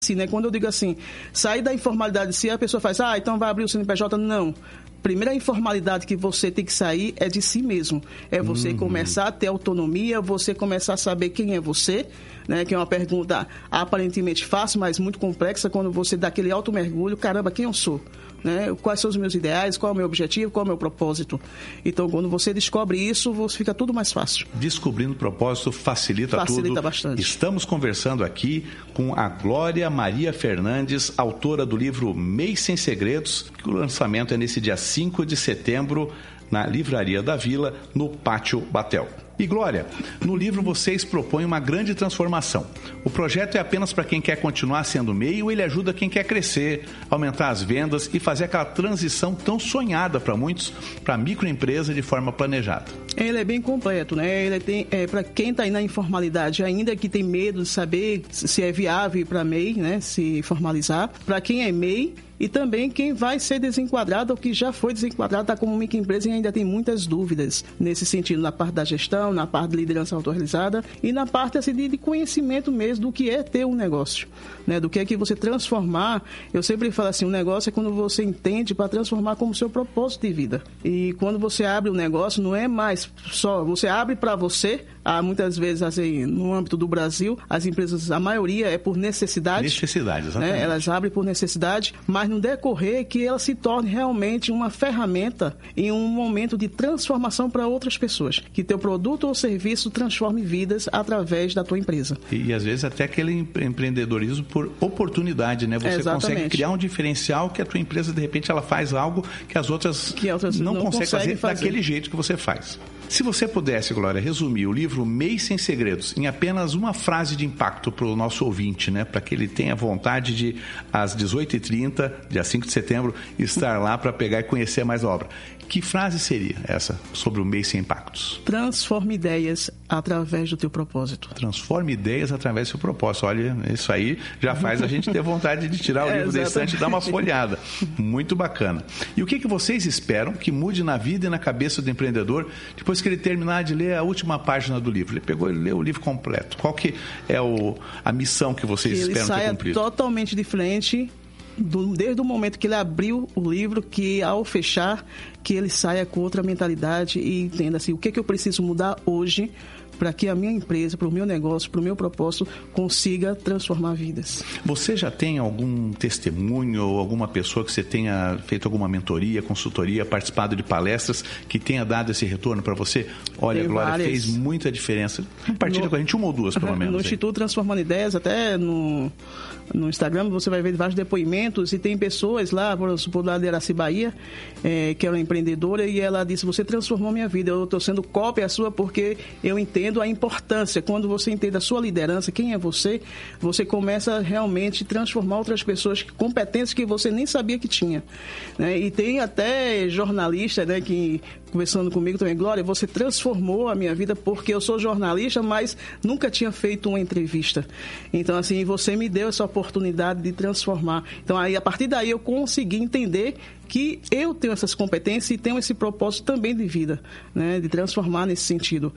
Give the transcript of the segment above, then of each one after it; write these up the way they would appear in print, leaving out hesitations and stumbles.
Sim, né? Quando eu digo assim, sair da informalidade, se a pessoa faz, então vai abrir o CNPJ, não. Primeira informalidade que você tem que sair é de si mesmo. É você começar a ter autonomia, você começar a saber quem é você, né? Que é uma pergunta aparentemente fácil, mas muito complexa, quando você dá aquele automergulho, caramba, quem eu sou? Né? Quais são os meus ideais, qual é o meu objetivo, qual é o meu propósito. Então, quando você descobre isso, fica tudo mais fácil. Descobrindo o propósito facilita tudo. Facilita bastante. Estamos conversando aqui com a Glória Maria Fernandes, autora do livro MEI Sem Segredos, que o lançamento é nesse dia 5 de setembro, na Livraria da Vila, no Pátio Batel. E Glória, no livro vocês propõem uma grande transformação. O projeto é apenas para quem quer continuar sendo MEI ou ele ajuda quem quer crescer, aumentar as vendas e fazer aquela transição tão sonhada para muitos, para a microempresa de forma planejada? Ele é bem completo, né? Ele tem, para quem está aí na informalidade, ainda que tem medo de saber se é viável para MEI, né? Se formalizar. Para quem é MEI, e também quem vai ser desenquadrado ou que já foi desenquadrado, está como microempresa e ainda tem muitas dúvidas nesse sentido, na parte da gestão, na parte de liderança autorizada e na parte assim, de conhecimento mesmo do que é ter um negócio, né? Do que é que você transformar. Eu sempre falo assim, um negócio é quando você entende para transformar como seu propósito de vida. E quando você abre um negócio, não é mais só, você abre para você. Muitas vezes, assim, no âmbito do Brasil, as empresas, a maioria é por necessidade. Necessidade, exatamente. Né? Elas abrem por necessidade, mas no decorrer que ela se torne realmente uma ferramenta em um momento de transformação para outras pessoas. Que teu produto ou serviço transforme vidas através da tua empresa. E às vezes até aquele empreendedorismo por oportunidade, né? Você consegue criar um diferencial que a tua empresa, de repente, ela faz algo que as outras não conseguem fazer daquele jeito que você faz. Se você pudesse, Glória, resumir o livro MEI Sem Segredos em apenas uma frase de impacto para o nosso ouvinte, né? Para que ele tenha vontade de, às 18h30, dia 5 de setembro, estar lá para pegar e conhecer mais a obra. Que frase seria essa sobre o MEI Sem Impactos? Transforme ideias através do teu propósito. Transforme ideias através do seu propósito. Olha, isso aí já faz a gente ter vontade de tirar o livro da estante e dar uma folhada. Muito bacana. E o que vocês esperam que mude na vida e na cabeça do empreendedor depois que ele terminar de ler a última página do livro? Ele pegou e leu o livro completo. Qual que é a missão que vocês esperam ter cumprido? Ele saia totalmente diferente desde o momento que ele abriu o livro, que ao fechar, que ele saia com outra mentalidade e entenda assim, o que eu preciso mudar hoje para que a minha empresa, para o meu negócio, para o meu propósito, consiga transformar vidas. Você já tem algum testemunho ou alguma pessoa que você tenha feito alguma mentoria, consultoria, participado de palestras, que tenha dado esse retorno para você? Olha, Glória, fez muita diferença. Compartilha com a gente uma ou duas, pelo menos. No Instituto Transformando Ideias, até no Instagram, você vai ver vários depoimentos e tem pessoas lá, por exemplo, lá de Araci, Bahia, que é uma empreendedora, e ela disse, você transformou minha vida, eu estou sendo cópia sua porque eu entendo a importância. Quando você entende a sua liderança, quem é você, você começa a realmente transformar outras pessoas, competências que você nem sabia que tinha. Né? E tem até jornalista, né, que conversando comigo também, Glória, você transformou a minha vida porque eu sou jornalista, mas nunca tinha feito uma entrevista. Então, assim, você me deu essa oportunidade de transformar. Então, aí, a partir daí, eu consegui entender que eu tenho essas competências e tenho esse propósito também de vida, né, de transformar nesse sentido.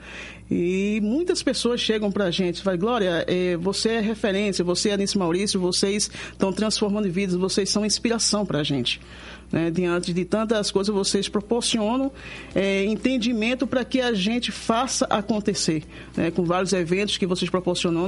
E muitas pessoas chegam pra gente e falam, Glória, você é referência, você é Anice Maurício, vocês estão transformando vidas, vocês são inspiração pra gente. Né, diante de tantas coisas, vocês proporcionam entendimento para que a gente faça acontecer, né, com vários eventos que vocês proporcionam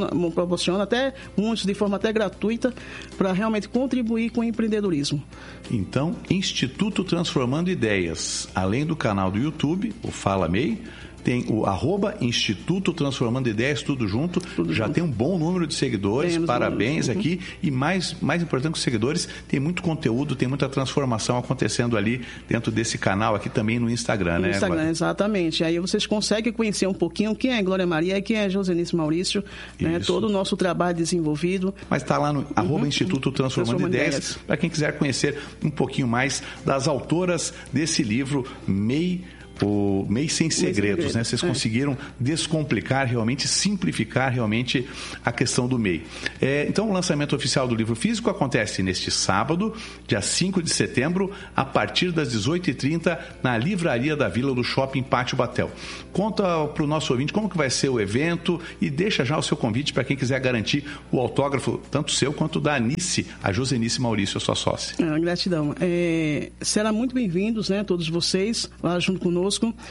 até muitos de forma até gratuita, para realmente contribuir com o empreendedorismo. Então, Instituto Transformando Ideias, além do canal do YouTube, o Fala MEI, tem o @Instituto Transformando Ideias, tudo junto. Tem um bom número de seguidores, parabéns aqui. E mais importante que os seguidores, tem muito conteúdo, tem muita transformação acontecendo ali dentro desse canal aqui também no Instagram, né? No Instagram, exatamente. Aí vocês conseguem conhecer um pouquinho quem é Glória Maria, quem é Josenice Maurício, né? Todo o nosso trabalho desenvolvido. Mas está lá no @Instituto Transformando Ideias, para quem quiser conhecer um pouquinho mais das autoras desse livro, MEI o MEI Sem Segredos, né? Vocês conseguiram descomplicar realmente, simplificar realmente a questão do MEI. Então, o lançamento oficial do livro físico acontece neste sábado, dia 5 de setembro, a partir das 18h30, na Livraria da Vila do Shopping Pátio Batel. Conta para o nosso ouvinte como que vai ser o evento e deixa já o seu convite para quem quiser garantir o autógrafo, tanto seu quanto da Anice, a Josenice Maurício, a sua sócia. Gratidão. Serão muito bem-vindos, né, todos vocês, lá junto conosco.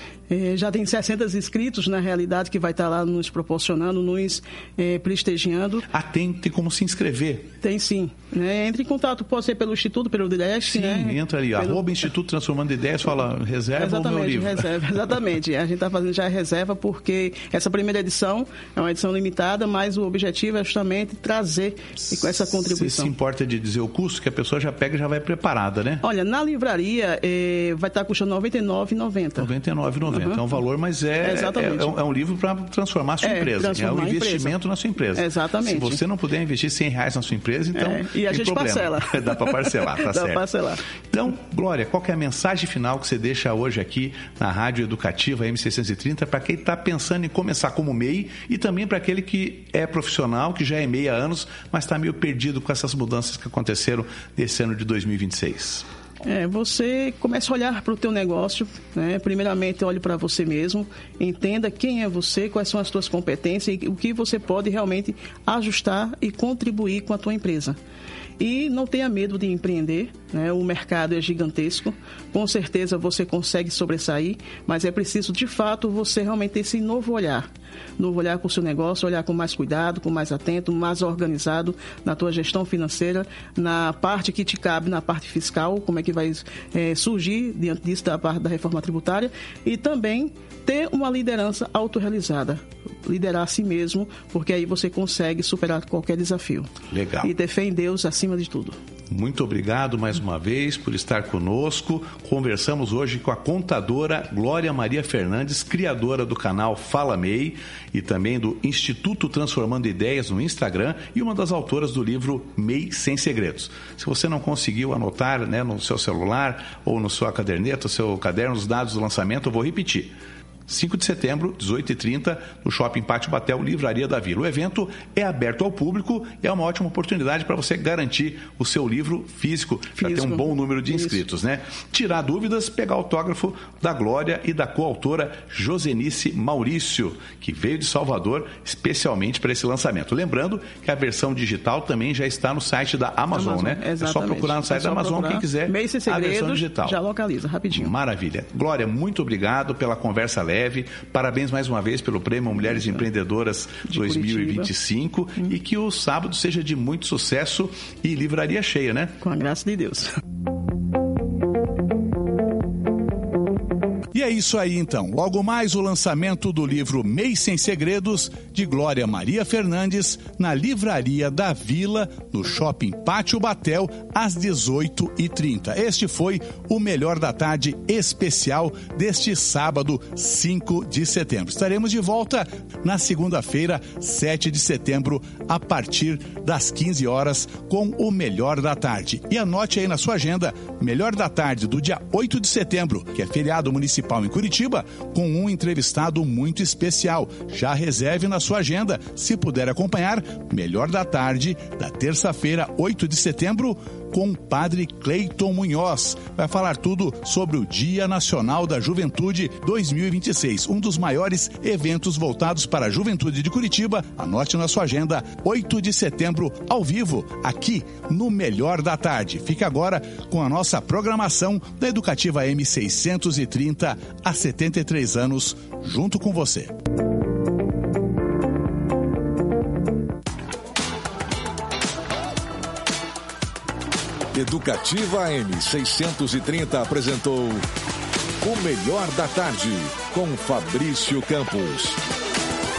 Já tem 60 inscritos, na realidade, que vai estar lá nos proporcionando, nos prestigiando. Tem como se inscrever? Tem sim. Entre em contato, pode ser pelo Instituto, pelo direct. Sim, entra ali, Instituto Transformando Ideias, fala reserva o meu livro. Exatamente. A gente está fazendo já a reserva porque essa primeira edição é uma edição limitada, mas o objetivo é justamente trazer com essa contribuição. Você se importa de dizer o custo, que a pessoa já pega e já vai preparada, né? Olha, na livraria vai estar custando R$ 99,90. R$ 99,90. É um valor, mas é um livro para transformar a sua empresa. É um investimento na sua empresa. Exatamente. Se você não puder investir R$100 na sua empresa, então e a gente parcela. Dá para parcelar, tá certo. Parcelar. Então, Glória, qual que é a mensagem final que você deixa hoje aqui na Rádio Educativa M630 para quem está pensando em começar como MEI e também para aquele que é profissional, que já é MEI há anos, mas está meio perdido com essas mudanças que aconteceram desse ano de 2026? Você começa a olhar para o teu negócio, né? Primeiramente olhe para você mesmo, entenda quem é você, quais são as tuas competências e o que você pode realmente ajustar e contribuir com a tua empresa. E não tenha medo de empreender, né? O mercado é gigantesco, com certeza você consegue sobressair, mas é preciso, de fato, você realmente ter esse novo olhar para o seu negócio, olhar com mais cuidado, com mais atento, mais organizado na tua gestão financeira, na parte que te cabe, na parte fiscal, como é que vai surgir diante disso da parte da reforma tributária e também ter uma liderança autorrealizada, liderar a si mesmo, porque aí você consegue superar qualquer desafio. Legal. E ter fé em Deus acima de tudo. Muito obrigado mais uma vez por estar conosco. Conversamos hoje com a contadora Glória Maria Fernandes, criadora do canal Fala MEI e também do Instituto Transformando Ideias no Instagram e uma das autoras do livro MEI Sem Segredos. Se você não conseguiu anotar, né, no seu celular ou na sua caderneta, no seu caderno, os dados do lançamento, eu vou repetir. 5 de setembro, 18h30, no Shopping Pátio Batel, Livraria da Vila. O evento é aberto ao público e é uma ótima oportunidade para você garantir o seu livro físico. Para ter um bom número de inscritos, né? Tirar dúvidas, pegar autógrafo da Glória e da coautora Josenice Maurício, que veio de Salvador especialmente para esse lançamento. Lembrando que a versão digital também já está no site da Amazon, né? Exatamente. É só procurar no site da Amazon, quem quiser MEI Sem Segredos, a versão digital. Já localiza, rapidinho. Maravilha. Glória, muito obrigado pela conversa leve. Parabéns mais uma vez pelo Prêmio Mulheres Empreendedoras 2025 e que o sábado seja de muito sucesso e livraria cheia, né? Com a graça de Deus. E é isso aí então, logo mais o lançamento do livro MEI Sem Segredos, de Glória Maria Fernandes, na Livraria da Vila, no Shopping Pátio Batel, às 18h30. Este foi o Melhor da Tarde especial deste sábado, 5 de setembro. Estaremos de volta na segunda-feira, 7 de setembro, a partir das 15 horas, com o Melhor da Tarde. E anote aí na sua agenda, Melhor da Tarde do dia 8 de setembro, que é feriado municipal em Curitiba, com um entrevistado muito especial. Já reserve na sua agenda, se puder acompanhar, Melhor da Tarde, da terça-feira, 8 de setembro, com o Padre Cleiton Munhoz. Vai falar tudo sobre o Dia Nacional da Juventude 2026, um dos maiores eventos voltados para a juventude de Curitiba. Anote na sua agenda, 8 de setembro, ao vivo, aqui no Melhor da Tarde. Fique agora com a nossa programação da Educativa M630 há 73 anos, junto com você. Educativa M630 apresentou O Melhor da Tarde, com Fabrício Campos.